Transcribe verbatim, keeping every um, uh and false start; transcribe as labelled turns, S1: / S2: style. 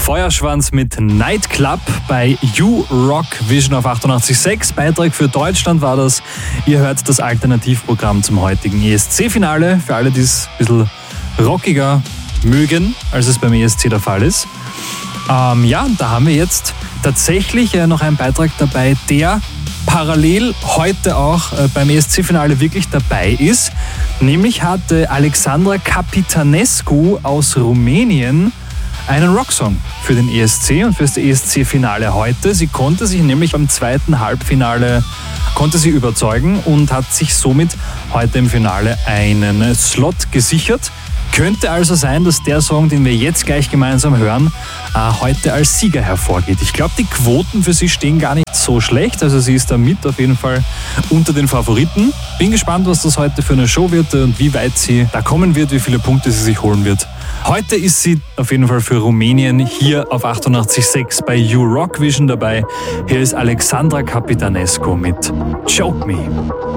S1: Feuerschwanz mit Nightclub bei You Rock Vision auf achtundachtzig Komma sechs. Beitrag für Deutschland war das. Ihr hört das Alternativprogramm zum heutigen E S C-Finale. Für alle, die es ein bisschen rockiger mögen, als es beim E S C der Fall ist. Ähm, ja, da haben wir jetzt tatsächlich äh, noch einen Beitrag dabei, der parallel heute auch äh, beim E S C-Finale wirklich dabei ist. Nämlich hat äh, Alexandra Capitanescu aus Rumänien einen Rocksong für den E S C und für das E S C-Finale heute. Sie konnte sich nämlich beim zweiten Halbfinale konnte sie überzeugen und hat sich somit heute im Finale einen Slot gesichert. Könnte also sein, dass der Song, den wir jetzt gleich gemeinsam hören, äh, heute als Sieger hervorgeht. Ich glaube, die Quoten für sie stehen gar nicht so schlecht. Also sie ist da mit auf jeden Fall unter den Favoriten. Bin gespannt, was das heute für eine Show wird und wie weit sie da kommen wird, wie viele Punkte sie sich holen wird. Heute ist sie auf jeden Fall für Rumänien hier auf achtundachtzig Komma sechs bei You Rock Vision dabei. Hier ist Alexandra Capitanescu mit Choke Me.